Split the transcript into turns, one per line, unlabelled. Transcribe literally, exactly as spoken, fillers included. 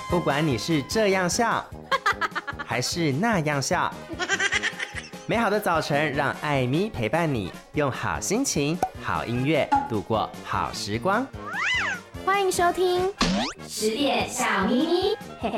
不管你是这样笑，还是那样笑，美好的早晨让艾咪陪伴你，用好心情、好音乐度过好时光。
欢迎收听十点小咪咪。